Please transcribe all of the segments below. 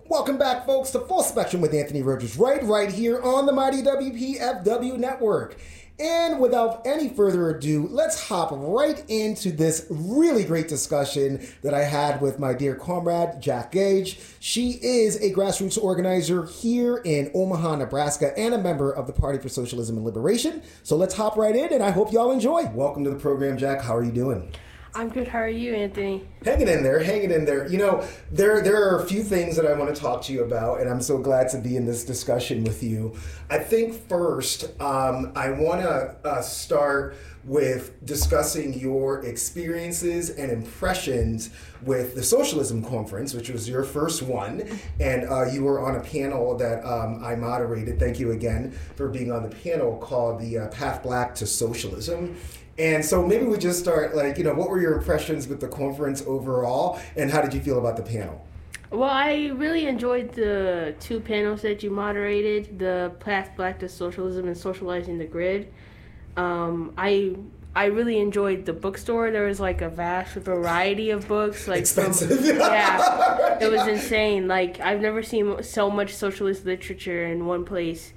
Welcome back, folks, to Full Spectrum with Anthony Rogers, right here on the mighty WPFW network. And without any further ado, let's hop right into this really great discussion that I had with my dear comrade, Jack Gage. She is a grassroots organizer here in Omaha, Nebraska, and a member of the Party for Socialism and Liberation. So let's hop right in, and I hope y'all enjoy. Welcome to the program, Jack. How are you doing? I'm good. How are you, Anthony? Hanging in there. You know, there are a few things that I want to talk to you about, and I'm so glad to be in this discussion with you. I think first, I want to start with discussing your experiences and impressions with the Socialism Conference, which was your first one, and you were on a panel that I moderated. Thank you again for being on the panel called the Path Black to Socialism. And so maybe we just start, what were your impressions with the conference overall, and how did you feel about the panel? Well, I really enjoyed the two panels that you moderated, the Path Black to Socialism and Socializing the Grid. I really enjoyed the bookstore. There was a vast variety of books. Expensive. It was insane. I've never seen so much socialist literature in one place.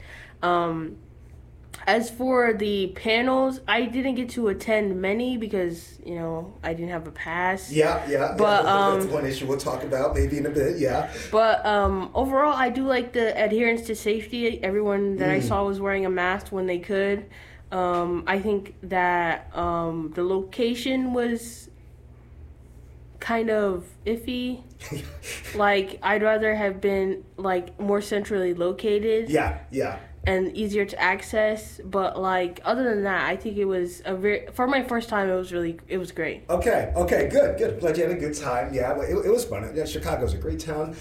As for the panels, I didn't get to attend many because, I didn't have a pass. Yeah. But that's one issue we'll talk about maybe in a bit, yeah. But overall, I do like the adherence to safety. Everyone that I saw was wearing a mask when they could. I think that the location was kind of iffy. I'd rather have been, more centrally located. Yeah. And easier to access, but other than that, I think it was for my first time. It was great. Okay, good. Glad you had a good time. Yeah, it was fun. Yeah, Chicago's a great town.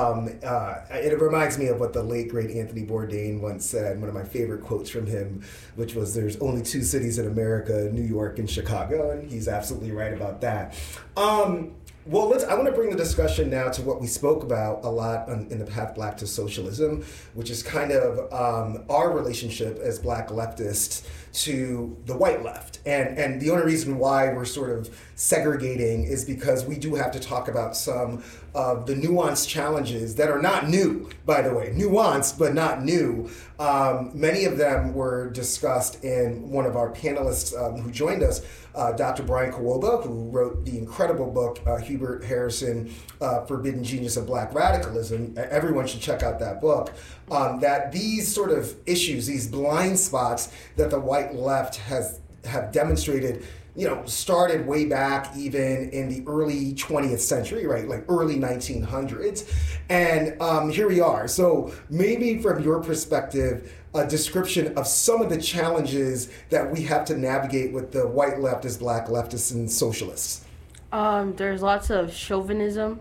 It reminds me of what the late great Anthony Bourdain once said. One of my favorite quotes from him, which was, "There's only two cities in America, New York and Chicago," and he's absolutely right about that. Well, I want to bring the discussion now to what we spoke about a lot in the Path Black to Socialism, which is kind of our relationship as Black leftists to the white left. And the only reason why we're sort of segregating is because we do have to talk about some of the nuanced challenges that are not new, by the way. Nuanced, but not new. Many of them were discussed in one of our panelists who joined us, Dr. Brian Kawoba, who wrote the incredible book, Hubert Harrison, Forbidden Genius of Black Radicalism. Everyone should check out that book. That these sort of issues, these blind spots that the white left have demonstrated, started way back even in the early 20th century, right? Early 1900s. And here we are. So maybe from your perspective, a description of some of the challenges that we have to navigate with the white leftists, Black leftists, and socialists. There's lots of chauvinism.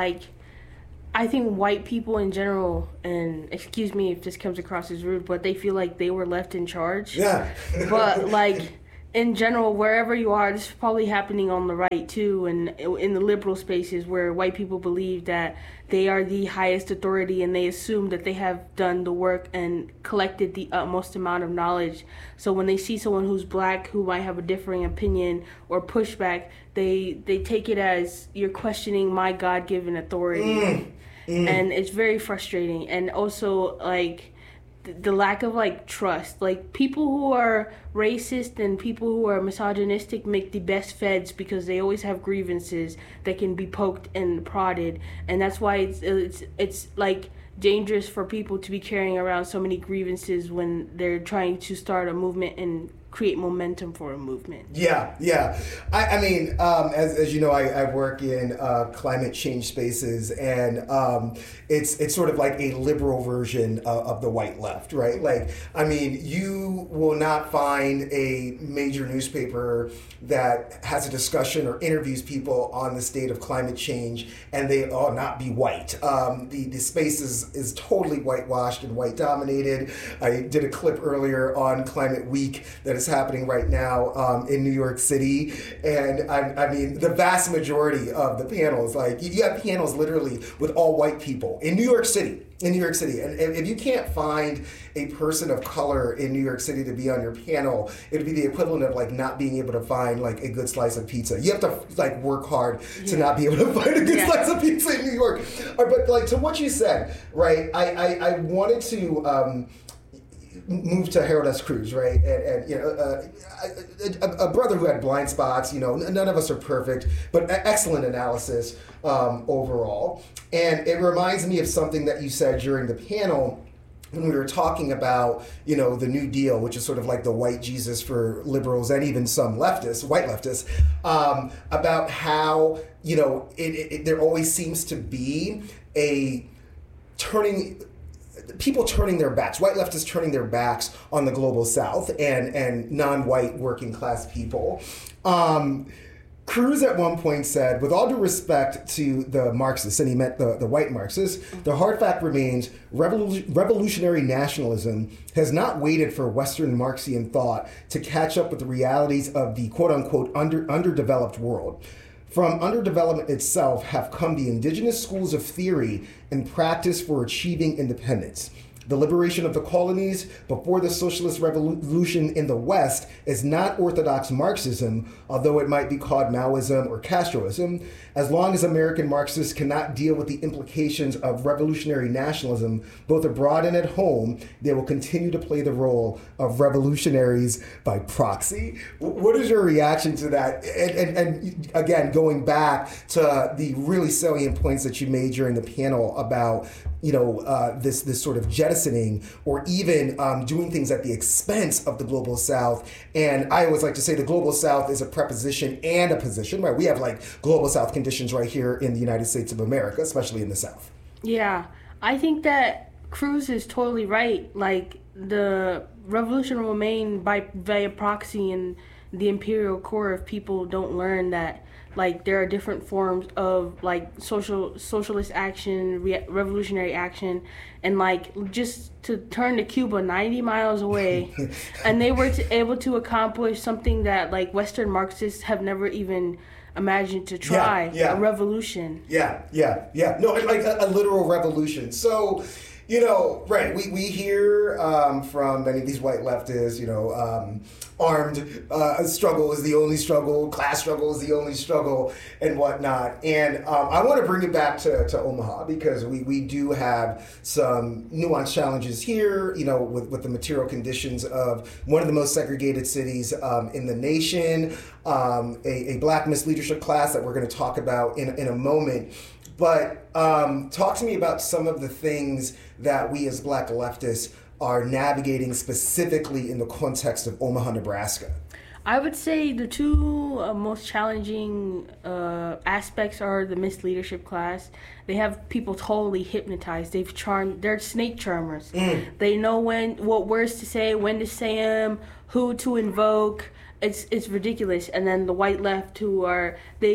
I think white people in general, and excuse me if this comes across as rude, but they feel like they were left in charge. Yeah. But in general, wherever you are, this is probably happening on the right too, and in the liberal spaces where white people believe that they are the highest authority and they assume that they have done the work and collected the utmost amount of knowledge. So when they see someone who's Black who might have a differing opinion or pushback, they take it as you're questioning my God-given authority. And it's very frustrating. And also, the lack of trust. People who are racist and people who are misogynistic make the best feds because they always have grievances that can be poked and prodded, and that's why it's dangerous for people to be carrying around so many grievances when they're trying to start a movement and create momentum for a movement. Yeah. I mean, as you know, I work in climate change spaces, and it's sort of like a liberal version of the white left, right? You will not find a major newspaper that has a discussion or interviews people on the state of climate change and they all not be white. The space is totally whitewashed and white dominated. I did a clip earlier on Climate Week that is happening right now in New York City. And I mean, the vast majority of the panels, like you have panels literally with all white people in New York City. In New York City. And if you can't find a person of color in New York City to be on your panel, it'd be the equivalent of like not being able to find like a good slice of pizza. You have to like work hard to not be able to find a good slice of pizza in New York. But like to what you said, right, I wanted to move to Harold S. Cruz, right? And you know, a brother who had blind spots. You know, none of us are perfect, but excellent analysis overall. And it reminds me of something that you said during the panel when we were talking about, you know, the New Deal, which is sort of like the white Jesus for liberals and even some leftists, white leftists, about how, you know, there always seems to be people turning their backs, white leftists turning their backs on the global South and non-white working class people. Cruz at one point said, with all due respect to the Marxists, and he meant the white Marxists, the hard fact remains revolutionary nationalism has not waited for Western Marxian thought to catch up with the realities of the quote-unquote underdeveloped world. From underdevelopment itself have come the indigenous schools of theory and practice for achieving independence. The liberation of the colonies before the socialist revolution in the West is not orthodox Marxism, although it might be called Maoism or Castroism. As long as American Marxists cannot deal with the implications of revolutionary nationalism, both abroad and at home, they will continue to play the role of revolutionaries by proxy. What is your reaction to that? And again, going back to the really salient points that you made during the panel about, you know, this sort of jettisoning or even doing things at the expense of the global South. And I always like to say the global South is a preposition and a position, right? We have like global South conditions right here in the United States of America, especially in the South. Yeah, I think that Cruz is totally right. Like the revolution will remain via proxy, and the imperial core of people don't learn that like there are different forms of like socialist action, revolutionary action, and like just to turn to Cuba 90 miles away, and they were able to accomplish something that like Western Marxists have never even imagined to try, a revolution. No, like a literal revolution. So, you know, right, we hear from many of these white leftists, you know, armed struggle is the only struggle, class struggle is the only struggle, and whatnot. And I want to bring it back to Omaha because we do have some nuanced challenges here, you know, with the material conditions of one of the most segregated cities in the nation, a black misleadership class that we're going to talk about in a moment. But talk to me about some of the things that we as black leftists are navigating specifically in the context of Omaha, Nebraska. I would say the two most challenging aspects are the misleadership class. They have people totally hypnotized. They're snake charmers. They know what words to say, when to say them, who to invoke. It's ridiculous. And then the white left who are,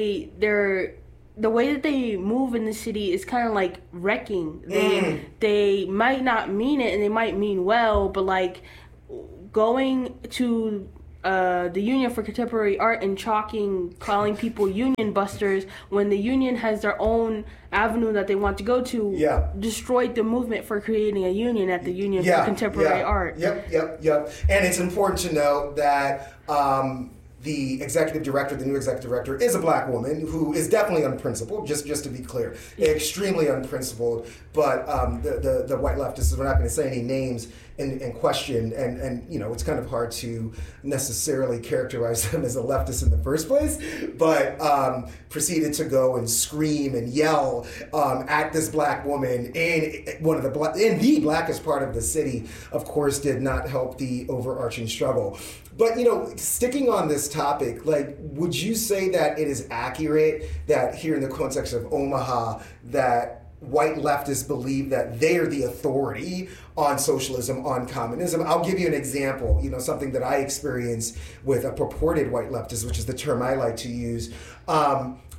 the way that they move in the city is kind of like wrecking. They might not mean it, and they might mean well, but like going to the Union for Contemporary Art and calling people union busters when the union has their own avenue that they want to go to, destroyed the movement for creating a union at the Union for Contemporary Art. Yep. And it's important to note that the executive director, the new executive director, is a black woman who is definitely unprincipled, just to be clear, extremely unprincipled. But the white leftists, we're not going to say any names in question, and you know, it's kind of hard to necessarily characterize them as a leftist in the first place, but proceeded to go and scream and yell at this black woman in the blackest part of the city. Of course, did not help the overarching struggle. But, you know, sticking on this topic, like, would you say that it is accurate that here in the context of Omaha, that white leftists believe that they are the authority on socialism, on communism? I'll give you an example, you know, something that I experienced with a purported white leftist, which is the term I like to use.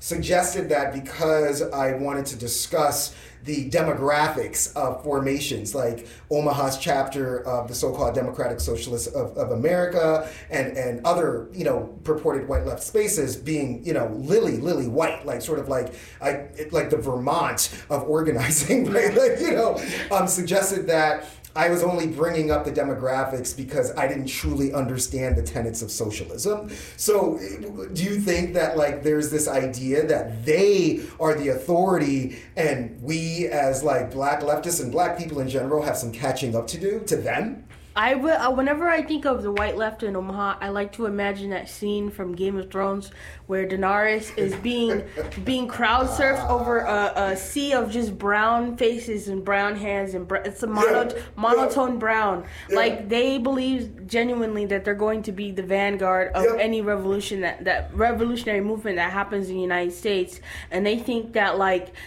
suggested that because I wanted to discuss the demographics of formations, like Omaha's chapter of the so-called Democratic Socialists of America, and other, purported white left spaces being, lily white, like sort of like the Vermont of organizing, right? Suggested that I was only bringing up the demographics because I didn't truly understand the tenets of socialism. So do you think that there's this idea that they are the authority and we as black leftists and black people in general have some catching up to do to them? Whenever I think of the white left in Omaha, I like to imagine that scene from Game of Thrones where Daenerys is being crowd surfed over a sea of just brown faces and brown hands, and it's a monotone brown. Yeah. Like, they believe genuinely that they're going to be the vanguard of any revolution, that revolutionary movement that happens in the United States, and they think that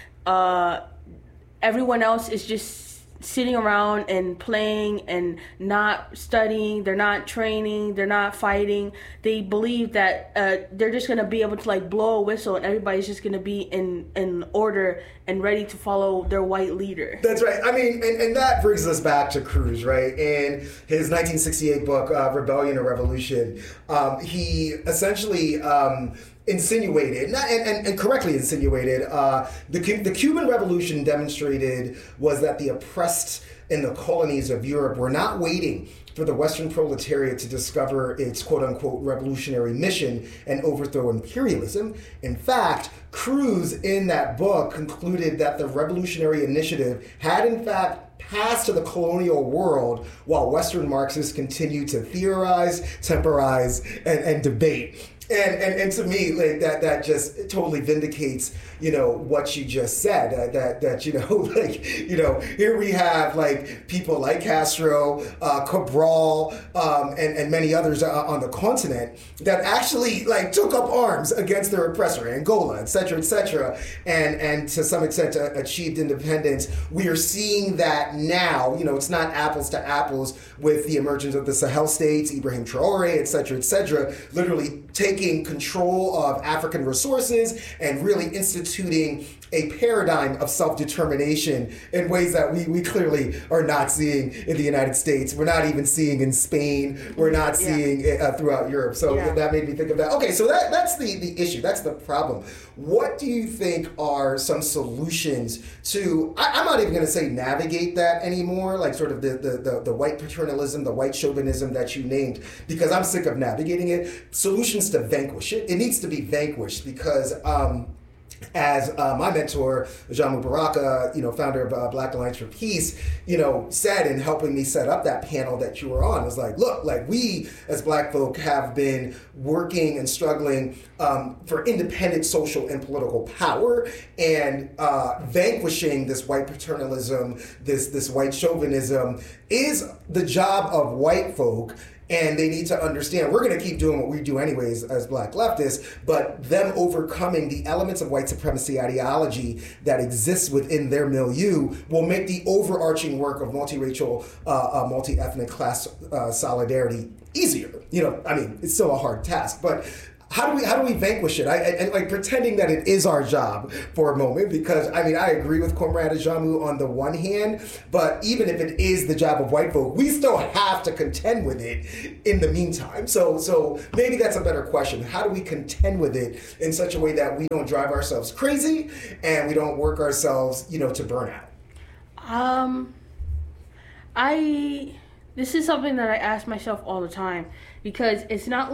everyone else is just sitting around and playing and not studying. They're not training. They're not fighting. They believe that they're just going to be able to blow a whistle and everybody's just going to be in order and ready to follow their white leader. That's right. I mean, and that brings us back to Cruz, right? In his 1968 book, Rebellion or Revolution, he essentially insinuated, and correctly insinuated, the Cuban Revolution demonstrated was that the oppressed in the colonies of Europe were not waiting for the Western proletariat to discover its quote-unquote revolutionary mission and overthrow imperialism. In fact, Cruz in that book concluded that the revolutionary initiative had in fact passed to the colonial world while Western Marxists continued to theorize, temporize, and debate. And to me, that just totally vindicates, what you just said. Here we have people like Castro, Cabral, and many others on the continent that actually took up arms against their oppressor, Angola, et cetera, and to some extent achieved independence. We are seeing that now. It's not apples to apples with the emergence of the Sahel states, Ibrahim Traore, et cetera, literally taking control of African resources and really instituting a paradigm of self-determination in ways that we clearly are not seeing in the United States. We're not even seeing in Spain. We're not seeing it throughout Europe. So that made me think of that. Okay, so that's the issue. That's the problem. What do you think are some solutions to, I'm not even going to say navigate that anymore, sort of the white paternalism, the white chauvinism that you named, because I'm sick of navigating it. Solutions to vanquish it. It needs to be vanquished because as my mentor, Jamu Baraka, founder of Black Alliance for Peace, said in helping me set up that panel that you were on, was look, we as Black folk have been working and struggling for independent social and political power, and vanquishing this white paternalism, this white chauvinism is the job of white folk. And they need to understand we're going to keep doing what we do anyways as Black leftists, but them overcoming the elements of white supremacy ideology that exists within their milieu will make the overarching work of multiracial, multi-ethnic class solidarity easier. It's still a hard task, but how do we vanquish it? And pretending that it is our job for a moment, because I agree with Comrade Jamu on the one hand, but even if it is the job of white folk, we still have to contend with it in the meantime. So maybe that's a better question. How do we contend with it in such a way that we don't drive ourselves crazy and we don't work ourselves, to burnout? This is something that I ask myself all the time, because it's not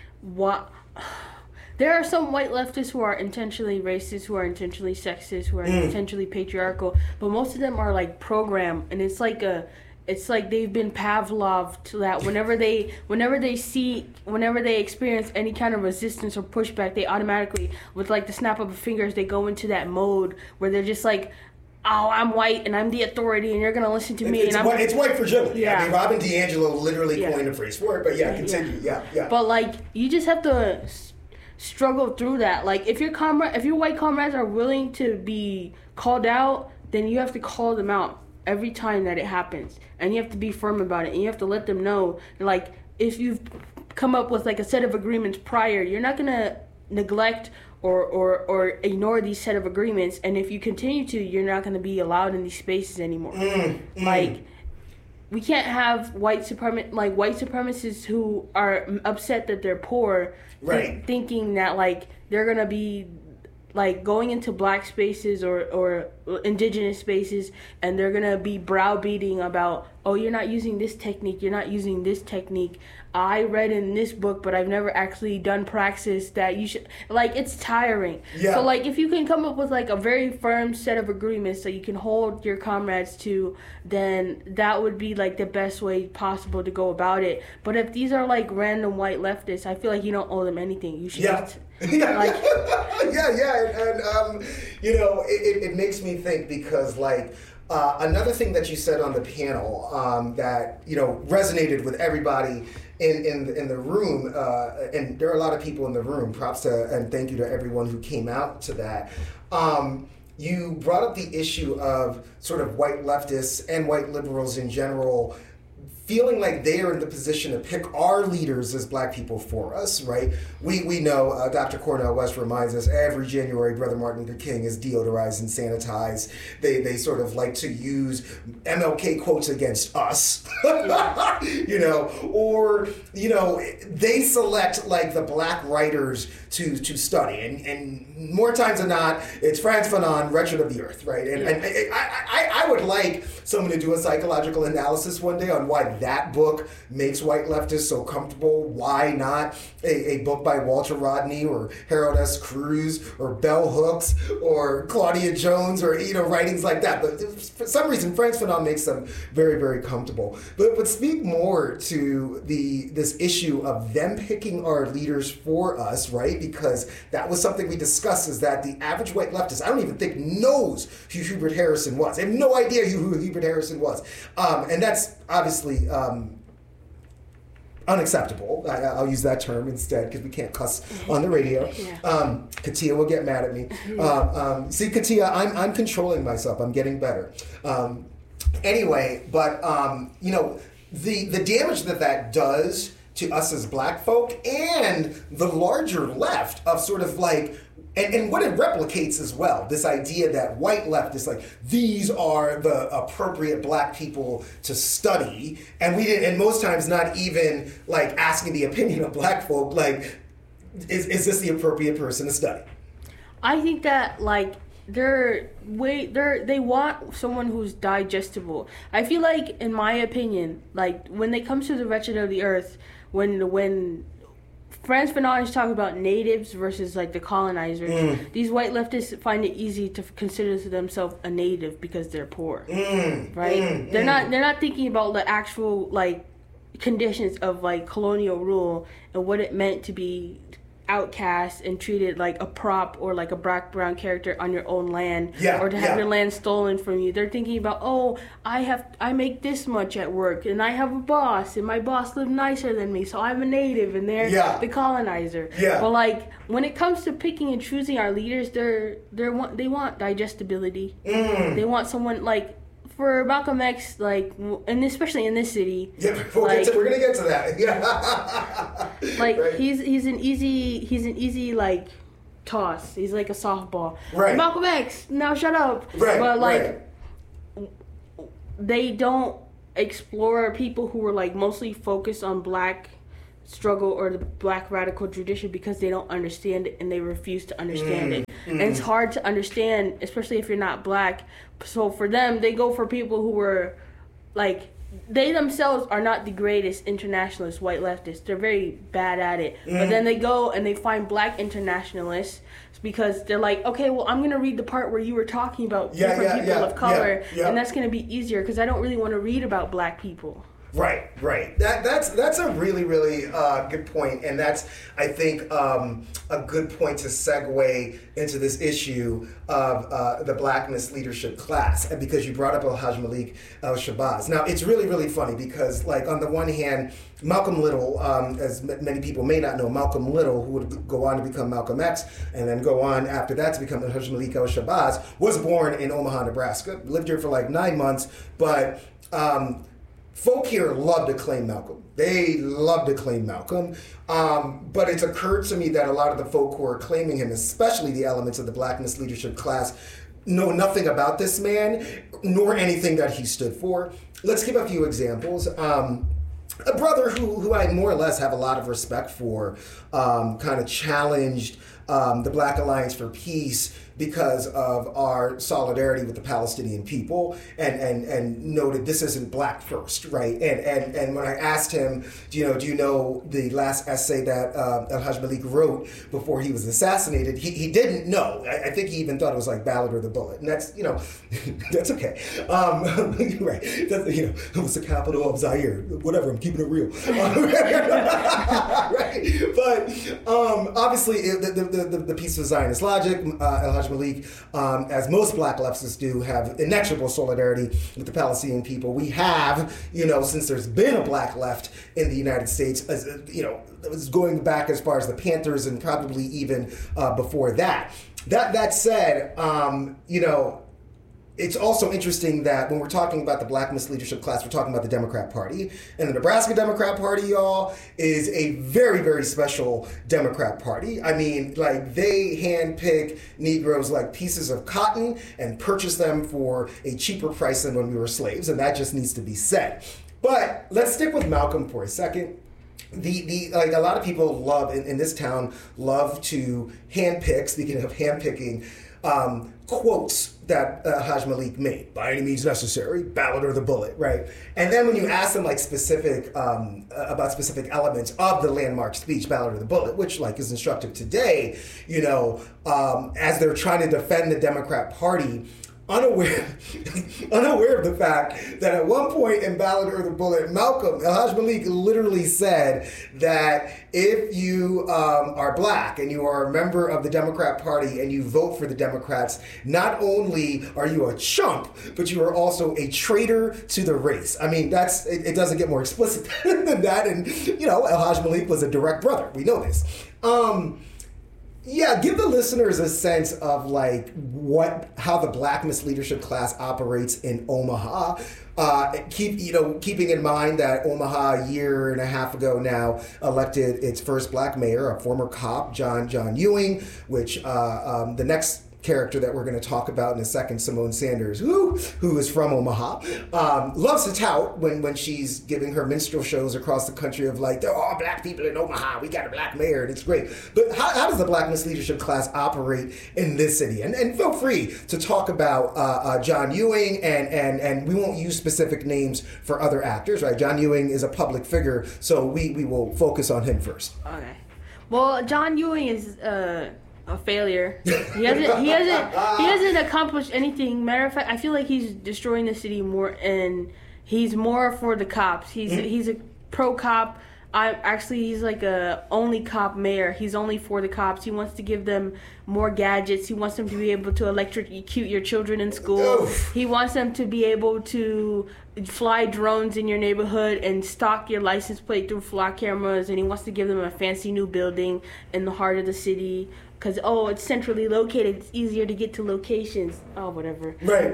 there are some white leftists who are intentionally racist, who are intentionally sexist, who are intentionally patriarchal, but most of them are programmed, and it's like they've been Pavloved to that. Whenever they experience any kind of resistance or pushback, they automatically, with the snap of the fingers, they go into that mode where they're just oh, I'm white and I'm the authority and you're going to listen to me. It's white fragility. Yeah. Robin DiAngelo literally coined a phrase for it, but continue. Yeah. But you just have to struggle through that. If your white comrades are willing to be called out, then you have to call them out every time that it happens. And you have to be firm about it. And you have to let them know, if you've come up with a set of agreements prior, you're not going to neglect or ignore these set of agreements. And if you continue to, you're not going to be allowed in these spaces anymore. Like, we can't have white supremacists who are upset that they're poor, thinking that like they're going to be like going into black spaces or indigenous spaces, and they're gonna be browbeating about, oh, you're not using this technique, you're not using this technique. I read in this book, but I've never actually done praxis that you should. Like, it's tiring. Yeah. So like, if you can come up with like a very firm set of agreements that you can hold your comrades to, then that would be like the best way possible to go about it. But if these are like random white leftists, I feel like you don't owe them anything. You should just and you know, it makes me think, because like another thing that you said on the panel that, you know, resonated with everybody in the room, and there are a lot of people in the room, props to and thank you to everyone who came out to that. You brought up the issue of sort of white leftists and white liberals in general feeling like they are in the position to pick our leaders as black people for us, right? We know, Dr. Cornel West reminds us, every January, Brother Martin Luther King is deodorized and sanitized. They sort of like to use MLK quotes against us, you know, or, you know, they select like the black writers to study. And more times than not, it's Frantz Fanon, Wretched of the Earth, right? And I would like someone to do a psychological analysis one day on why that book makes white leftists so comfortable. Why not a book by Walter Rodney or Harold S. Cruz or Bell Hooks or Claudia Jones or, you know, writings like that. But for some reason, Frantz Fanon makes them very, very comfortable. But speak more to this issue of them picking our leaders for us, right? Because that was something we discussed, is that the average white leftist, I don't even think, knows who Hubert Harrison was. They have no idea who Hubert Harrison was. And that's obviously unacceptable. I'll use that term instead, because we can't cuss on the radio. Katia will get mad at me. See, Katia, I'm controlling myself. I'm getting better. Anyway, but you know, the damage that does to us as black folk and the larger left of sort of like, and what it replicates as well, this idea that white leftists, like, these are the appropriate black people to study, and we didn't, and most times not even like asking the opinion of black folk, like, is this the appropriate person to study? I think that like they want someone who's digestible. I feel like, in my opinion, like when it comes to the Wretched of the Earth, when Frantz Fanon is talking about natives versus like the colonizers. These white leftists find it easy to consider themselves a native because they're poor, right? They're not thinking about the actual like conditions of like colonial rule and what it meant to be outcast and treated like a prop or like a brown character on your own land, or to have your land stolen from you. They're thinking about, oh, I make this much at work and I have a boss and my boss lived nicer than me, so I'm a native and they're the colonizer. But like when it comes to picking and choosing our leaders, they want digestibility. They want someone like, for Malcolm X, like, and especially in this city, we're gonna get to that. Like, right. he's an easy like toss. He's like a softball. Right. Malcolm X, now shut up. Right. But like, they don't explore people who are like mostly focused on black struggle or the black radical tradition because they don't understand it and they refuse to understand it. And it's hard to understand, especially if you're not black. So for them, they go for people who were like, they themselves are not the greatest internationalist white leftists. They're very bad at it. But then they go and they find black internationalists because they're like, okay, well, I'm going to read the part where you were talking about different people of color, and that's going to be easier because I don't really want to read about black people. Right. That's a really, really good point, and that's, I think, a good point to segue into this issue of the blackness leadership class, and because you brought up Alhaj Malik El-Shabazz. Now, it's really, really funny because, like, on the one hand, Malcolm Little, as many people may not know, Malcolm Little, who would go on to become Malcolm X, and then go on after that to become Alhaj Malik El-Shabazz, was born in Omaha, Nebraska, lived here for like 9 months, but folk here love to claim Malcolm. They love to claim Malcolm. But it's occurred to me that a lot of the folk who are claiming him, especially the elements of the Black misleadership class, know nothing about this man, nor anything that he stood for. Let's give a few examples. A brother who I more or less have a lot of respect for, kind of challenged the Black Alliance for Peace because of our solidarity with the Palestinian people, and noted this isn't Black first, right? And when I asked him, do you know the last essay that El-Hajj Malik wrote before he was assassinated, he didn't know. I think he even thought it was like Ballad or the Bullet, and that's, that's okay. Right, that's, it was the capital of Zaire, whatever, I'm keeping it real. Right, but obviously the piece of Zionist logic, El-Hajj Malik, as most Black leftists do, have inexorable solidarity with the Palestinian people. We have, since there's been a Black left in the United States, it was going back as far as the Panthers and probably even before that. That said, it's also interesting that when we're talking about the Black misleadership class, we're talking about the Democrat Party. And the Nebraska Democrat Party, y'all, is a very, very special Democrat Party. I mean, they handpick Negroes like pieces of cotton and purchase them for a cheaper price than when we were slaves. And that just needs to be said. But let's stick with Malcolm for a second. A lot of people love, in this town, love to handpick, speaking of handpicking, quotes that Hajj Malik made, by any means necessary, Ballad or the Bullet, right? And then when you ask them about specific elements of the landmark speech, Ballad or the Bullet, which is instructive today, as they're trying to defend the Democrat Party, unaware of the fact that at one point in Ballad or the Bullet, Malcolm, El-Hajj Malik literally said that if you are Black and you are a member of the Democrat Party and you vote for the Democrats, not only are you a chump, but you are also a traitor to the race. I mean, it doesn't get more explicit than that. And, El-Hajj Malik was a direct brother. We know this. Yeah, give the listeners a sense of how the Black misleadership class operates in Omaha. Keeping in mind that Omaha a year and a half ago now elected its first Black mayor, a former cop, John Ewing, which the next character that we're going to talk about in a second, Simone Sanders, who is from Omaha, loves to tout when she's giving her minstrel shows across the country of there are all Black people in Omaha, we got a Black mayor, and it's great. But how does the Black misleadership class operate in this city? And feel free to talk about John Ewing, and we won't use specific names for other actors, right? John Ewing is a public figure, so we will focus on him first. Okay. Well, John Ewing is a failure. He hasn't accomplished anything. Matter of fact, I feel like he's destroying the city more, and he's more for the cops. He's a pro cop. He's like a only cop mayor. He's only for the cops. He wants to give them more gadgets. He wants them to be able to electrocute your children in school. Oof. He wants them to be able to fly drones in your neighborhood and stalk your license plate through flock cameras. And he wants to give them a fancy new building in the heart of the city. Because, it's centrally located. It's easier to get to locations. Oh, whatever. Right.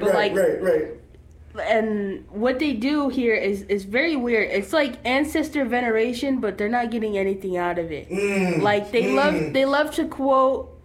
And what they do here is very weird. It's like ancestor veneration, but they're not getting anything out of it. They love to quote,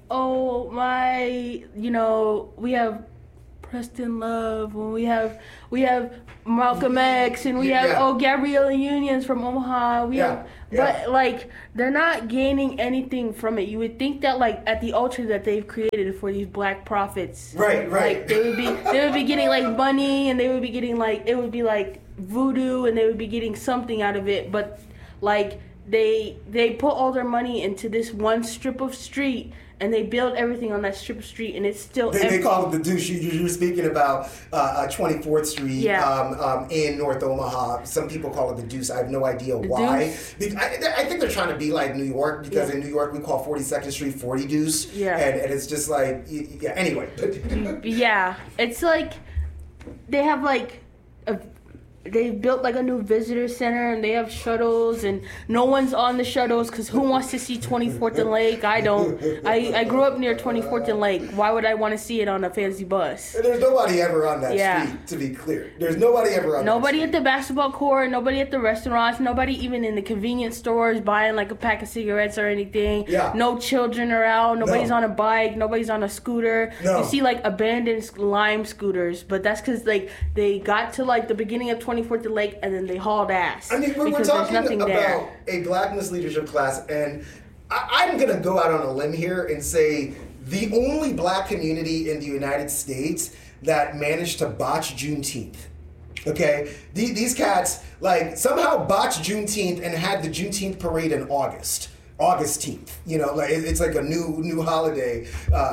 we have Preston Love, and we have Malcolm X, and we have Gabrielle Union's from Omaha. But they're not gaining anything from it. You would think that at the altar that they've created for these Black prophets, right, they would be getting money, and they would be getting it would be voodoo, and they would be getting something out of it. But they put all their money into this one strip of street. And they build everything on that strip of street, and it's still empty. They call it the Deuce. You're speaking about 24th Street in North Omaha. Some people call it the Deuce. I have no idea why. I think they're trying to be like New York, because in New York we call 42nd Street 40 Deuce. Yeah. And it's just anyway. Yeah. It's they have they've built like a new visitor center, and they have shuttles, and no one's on the shuttles because who wants to see 24th and Lake? I don't. I grew up near 24th and Lake. Why would I want to see it on a fancy bus? And there's nobody ever on that street, to be clear. There's nobody ever on Nobody at the basketball court, nobody at the restaurants, nobody even in the convenience stores buying like a pack of cigarettes or anything. Yeah. No children are out, nobody's on a bike, nobody's on a scooter. No. You see like abandoned Lime scooters, but that's because like they got to like the beginning of 24th and Lake and then they hauled ass. I mean, we're talking about a Blackness leadership class, and I'm going to go out on a limb here and say the only black community in the United States that managed to botch Juneteenth. Okay? These cats, like, somehow botched Juneteenth and had the Juneteenth parade in Augusteenth, you know, like it's like a new holiday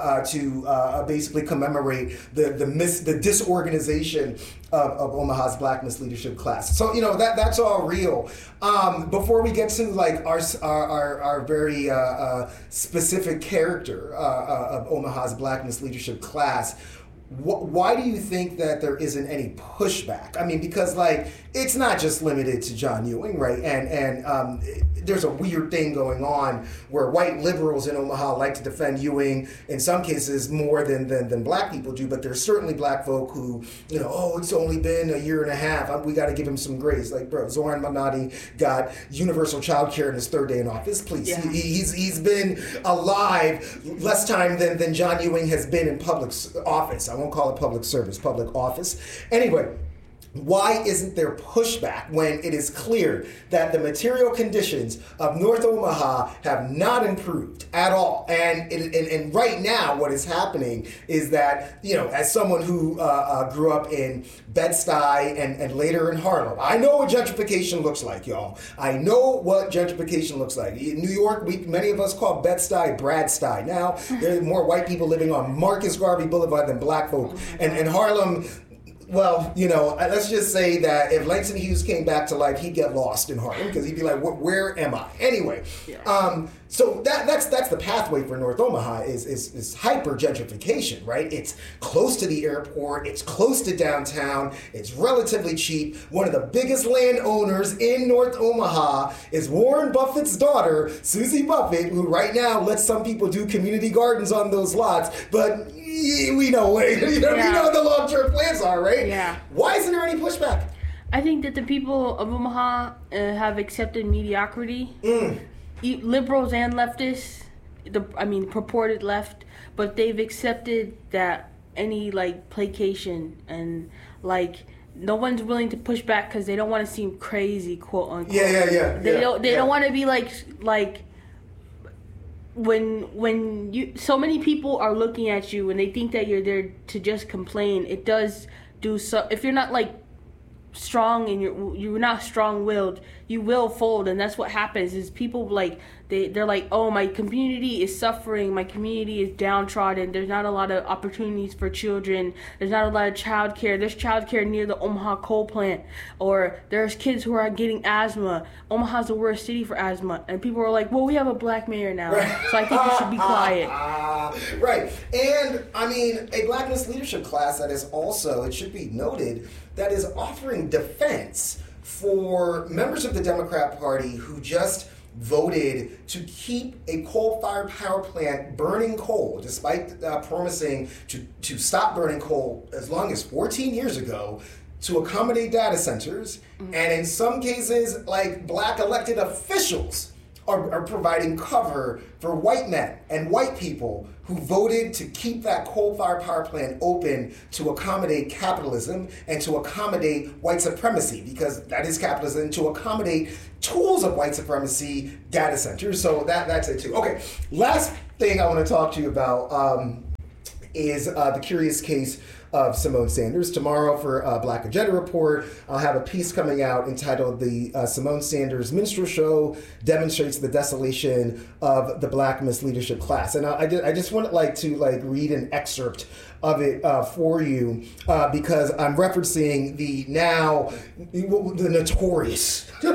to basically commemorate the disorganization of Omaha's Blackness leadership class. So you know that's all real. Before we get to like our very specific character of Omaha's Blackness leadership class. Why do you think that there isn't any pushback? I mean, because like it's not just limited to John Ewing, right? And there's a weird thing going on where white liberals in Omaha like to defend Ewing in some cases more than black people do. But there's certainly black folk who, you know, oh, it's only been a year and a half. We got to give him some grace. Like, bro, Zoran Malnati got universal child care in his third day in office. Please, yeah. He's been alive less time than John Ewing has been in public office. I won't call it public service, public office. Anyway, why isn't there pushback when it is clear that the material conditions of North Omaha have not improved at all? And right now, what is happening is that, you know, as someone who grew up in Bed-Stuy and later in Harlem, I know what gentrification looks like, y'all. I know what gentrification looks like. In New York, many of us call Bed-Stuy Brad-Stuy. Now, there are more white people living on Marcus Garvey Boulevard than black folk. And Harlem, well, you know, let's just say that if Langston Hughes came back to life, he'd get lost in Harlem because he'd be like, where am I? Anyway, so that's the pathway for North Omaha is hyper gentrification, right? It's close to the airport, it's close to downtown, it's relatively cheap. One of the biggest landowners in North Omaha is Warren Buffett's daughter, Susie Buffett, who right now lets some people do community gardens on those lots, but we know we know what the long-term plans are, right? Yeah. Why isn't there any pushback? I think that the people of Omaha have accepted mediocrity. Liberals and leftists, purported left, but they've accepted that any like placation and like no one's willing to push back because they don't want to seem crazy, quote unquote. Yeah. They don't want to be like. When you so many people are looking at you and they think that you're there to just complain, it does do so. If you're not like strong and you're not strong-willed, you will fold, and that's what happens. Is people like they're like, oh, my community is suffering, my community is downtrodden. There's not a lot of opportunities for children. There's not a lot of childcare. There's childcare near the Omaha coal plant, or there's kids who are getting asthma. Omaha's the worst city for asthma, and people are like, well, we have a black mayor now, so I think you should be quiet. Right, and I mean, a Blackness leadership class that is also, it should be noted, that is offering defense for members of the Democrat Party who just voted to keep a coal-fired power plant burning coal, despite promising to stop burning coal as long as 14 years ago, to accommodate data centers. And in some cases, like black elected officials are providing cover for white men and white people who voted to keep that coal-fired power plant open to accommodate capitalism and to accommodate white supremacy, because that is capitalism, and to accommodate tools of white supremacy, data centers. So that's it too. Okay, last thing I want to talk to you about is the curious case of Symone Sanders. Tomorrow for Black Agenda Report, I'll have a piece coming out entitled "The Symone Sanders Minstrel Show Demonstrates the Desolation of the Blackness Leadership Class." And I just want to read an excerpt of it for you because I'm referencing the notorious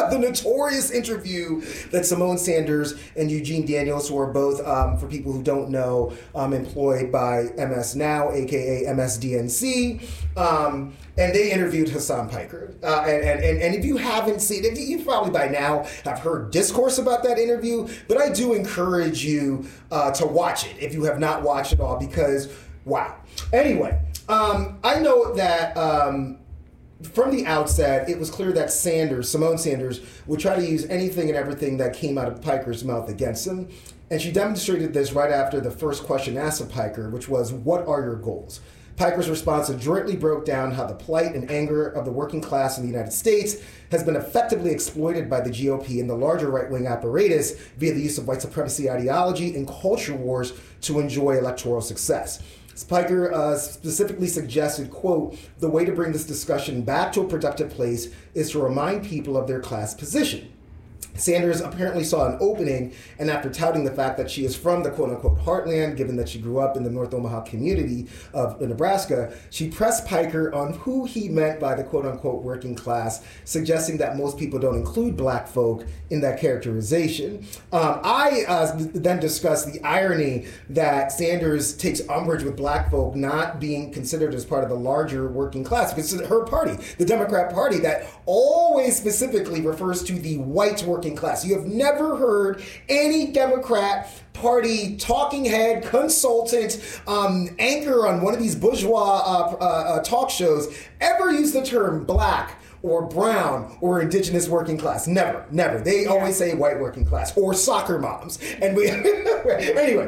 the notorious interview that Simone Sanders and Eugene Daniels, who are both, for people who don't know, employed by MS Now, aka MSDNC, and they interviewed Hassan Piker. And if you haven't seen it, you probably by now have heard discourse about that interview, but I do encourage you to watch it if you have not watched it all, because, wow. Anyway, I know that from the outset, it was clear that Simone Sanders, would try to use anything and everything that came out of Piker's mouth against him. And she demonstrated this right after the first question asked of Piker, which was, "What are your goals?" Piker's response adroitly broke down how the plight and anger of the working class in the United States has been effectively exploited by the GOP and the larger right-wing apparatus via the use of white supremacy ideology and culture wars to enjoy electoral success. Piker specifically suggested, quote, "The way to bring this discussion back to a productive place is to remind people of their class position." Sanders apparently saw an opening, and after touting the fact that she is from the quote-unquote heartland, given that she grew up in the North Omaha community of Nebraska, she pressed Piker on who he meant by the quote-unquote working class, suggesting that most people don't include black folk in that characterization. I then discussed the irony that Sanders takes umbrage with black folk not being considered as part of the larger working class, because it's her party, the Democrat Party, that always specifically refers to the white working class. You have never heard any Democrat Party talking head, consultant, anchor on one of these bourgeois talk shows ever use the term black or brown or indigenous working class. Never. They always say white working class or soccer moms. And we anyway.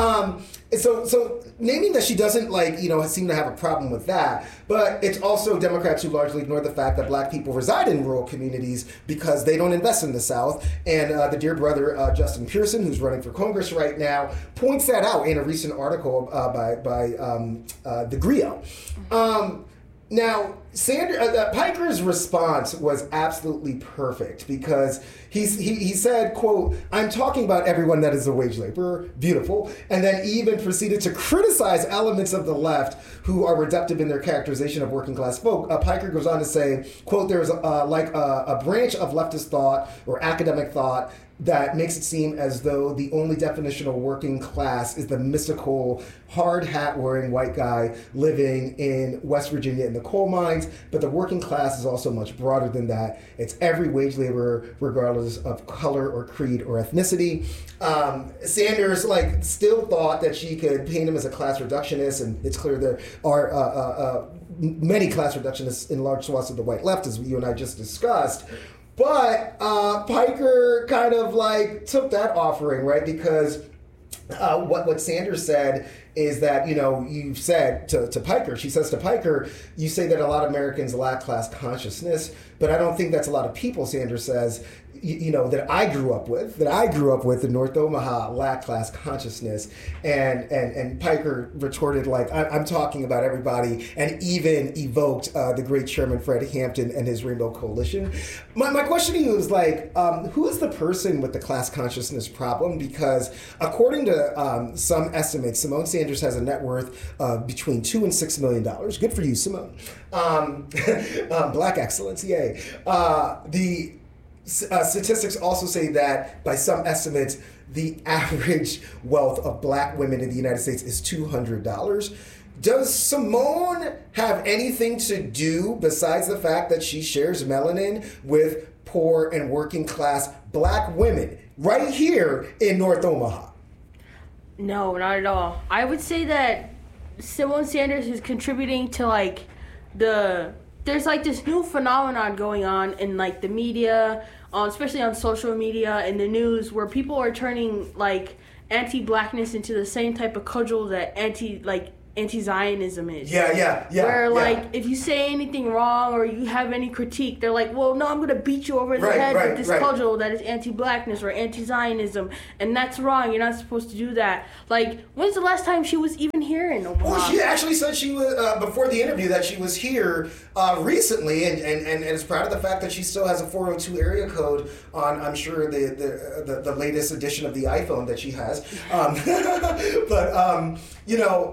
So naming that she doesn't seem to have a problem with that, but it's also Democrats who largely ignore the fact that black people reside in rural communities because they don't invest in the South. And the dear brother Justin Pearson, who's running for Congress right now, points that out in a recent article by the Grio. Now, Piker's response was absolutely perfect, because he said, quote, "I'm talking about everyone that is a wage laborer," beautiful, and then even proceeded to criticize elements of the left who are reductive in their characterization of working class folk. Piker goes on to say, quote, "There's a branch of leftist thought or academic thought that makes it seem as though the only definition of working class is the mystical, hard hat wearing white guy living in West Virginia in the coal mines. But the working class is also much broader than that. It's every wage laborer, regardless of color or creed or ethnicity." Sanders still thought that she could paint him as a class reductionist, and it's clear there are many class reductionists in large swaths of the white left, as you and I just discussed. But Piker kind of took that offering, right? Because what Sanders said is that, you said to Piker, she says to Piker, "You say that a lot of Americans lack class consciousness, but I don't think that's a lot of people," Sanders says, that I grew up with in North Omaha lack class consciousness. And Piker retorted, I'm talking about everybody, and even evoked the great Chairman Fred Hampton and his Rainbow Coalition. My question to you is who is the person with the class consciousness problem? Because according to some estimates, Simone Sanders has a net worth of between $2 and $6 million. Good for you, Simone. Black excellence, yay. The statistics also say that, by some estimates, the average wealth of black women in the United States is $200. Does Simone have anything to do, besides the fact that she shares melanin, with poor and working class black women right here in North Omaha? No, not at all. I would say that Simone Sanders is contributing to there's this new phenomenon going on in the media, especially on social media and the news, where people are turning anti-blackness into the same type of cudgel that anti-Zionism is. Yeah. Where if you say anything wrong or you have any critique, they're like, "Well, no, I'm going to beat you over the head with this cudgel that is anti-blackness or anti-Zionism, and that's wrong. You're not supposed to do that." When's the last time she was even here in Omaha? Well, she actually said she was before the interview that she was here recently, and is proud of the fact that she still has a 402 area code on, I'm sure, the latest edition of the iPhone that she has. But that's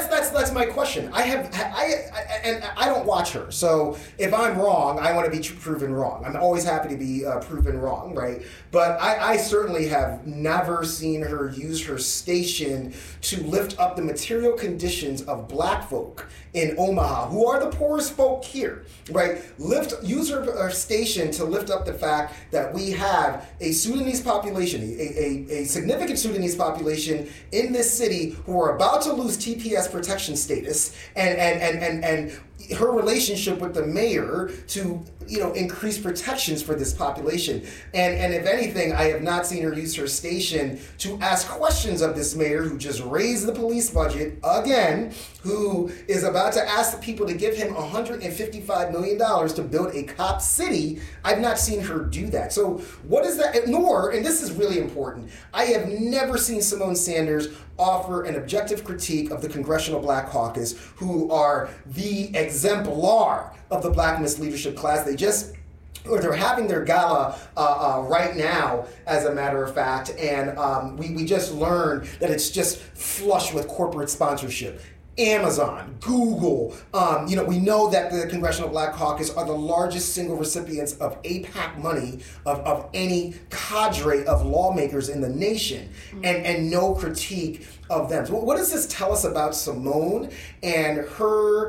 that's my question. And I don't watch her, so if I'm wrong, I want to be proven wrong. I'm always happy to be proven wrong, right? But I certainly have never seen her use her station to lift up the material conditions of black folk in Omaha, who are the poorest folk here, right? Use her station to lift up the fact that we have a Sudanese population, a significant Sudanese population in this city who are about to lose TPS protection status, and her relationship with the mayor to increase protections for this population. And if anything, I have not seen her use her station to ask questions of this mayor who just raised the police budget again, who is about to ask the people to give him $155 million to build a cop city. I've not seen her do that. So what is that? And this is really important, I have never seen Symone Sanders offer an objective critique of the Congressional Black Caucus, who are the exemplar of the Black misleadership class. They're having their gala right now, as a matter of fact, and we just learned that it's just flush with corporate sponsorship. Amazon, Google, we know that the Congressional Black Caucus are the largest single recipients of AIPAC money of any cadre of lawmakers in the nation, and no critique of them. So what does this tell us about Symone and her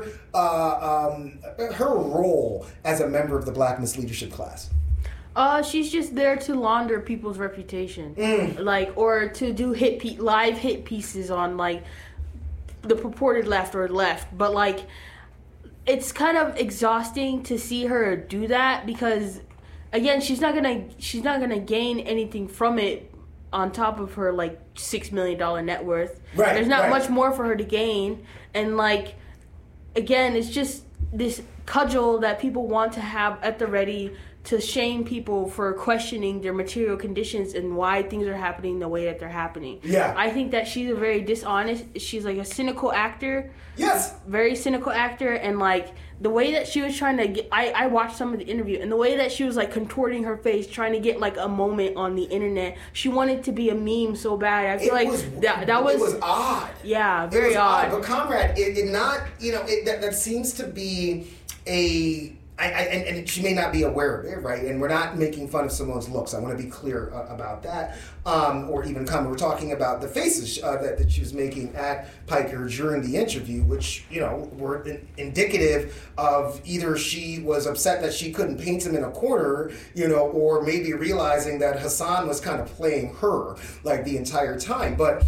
role as a member of the Black misleadership class? She's just there to launder people's reputation, or to do live hit pieces on the purported left, but it's kind of exhausting to see her do that, because again, she's not gonna gain anything from it on top of her $6 million net worth. Right. There's not much more for her to gain, and again, it's just this cudgel that people want to have at the ready to shame people for questioning their material conditions and why things are happening the way that they're happening. Yeah. I think that she's a very dishonest, she's a cynical actor. Yes. Very cynical actor, and the way that she was trying to get, I watched some of the interview, and the way that she was contorting her face, trying to get a moment on the internet. She wanted to be a meme so bad. I feel that was... It was odd. Yeah, very odd. But comrade, that seems to be a... And she may not be aware of it, right? And we're not making fun of Symone's looks. I want to be clear about that. Or even comment. We're talking about the faces that she was making at Piker during the interview, which, were indicative of either she was upset that she couldn't paint him in a corner, or maybe realizing that Hassan was kind of playing her the entire time. But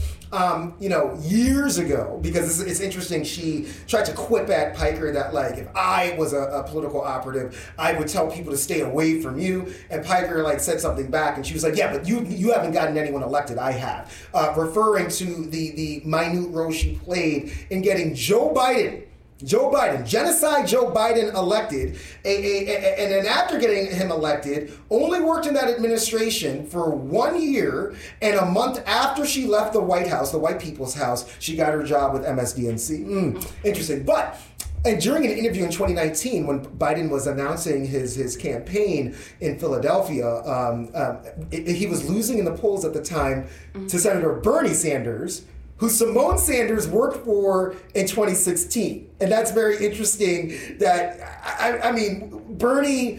years ago, because it's interesting, she tried to quip at Piker that if I was a political operative, I would tell people to stay away from you. And Piker said something back, and she was like, yeah, but you haven't gotten anyone elected. I have, referring to the minute role she played in getting Joe Biden, genocide Joe Biden elected, and then after getting him elected, only worked in that administration for 1 year, and a month after she left the White House, the White People's House, she got her job with MSDNC. Interesting. And during an interview in 2019, when Biden was announcing his campaign in Philadelphia, he was losing in the polls at the time to Senator Bernie Sanders, who Symone Sanders worked for in 2016. And that's very interesting that, I mean, Bernie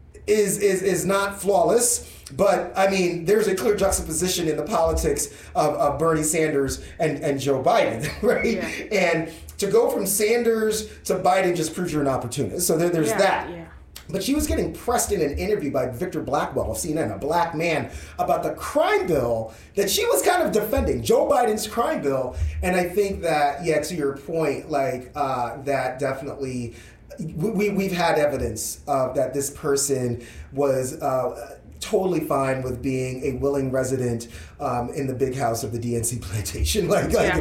is not flawless, but I mean, there's a clear juxtaposition in the politics of Bernie Sanders and Joe Biden, right? Yeah. And to go from Sanders to Biden just proves you're an opportunist. So there's that. Yeah. But she was getting pressed in an interview by Victor Blackwell of CNN, a black man, about the crime bill that she was kind of defending, Joe Biden's crime bill. And I think that, to your point, that definitely, we've had evidence that this person was totally fine with being a willing resident in the big house of the DNC plantation.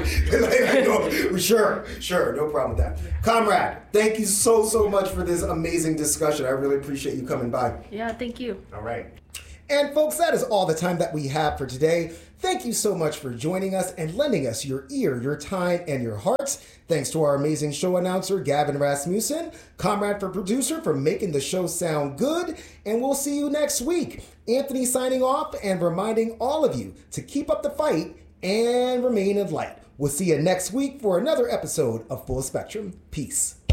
Sure, no problem with that. Comrade, thank you so much for this amazing discussion. I really appreciate you coming by. Yeah, thank you. All right. And folks, that is all the time that we have for today. Thank you so much for joining us and lending us your ear, your time, and your hearts. Thanks to our amazing show announcer, Gavin Rasmussen, Comrade for producer, for making the show sound good. And we'll see you next week. Anthony signing off and reminding all of you to keep up the fight and remain in light. We'll see you next week for another episode of Full Spectrum. Peace.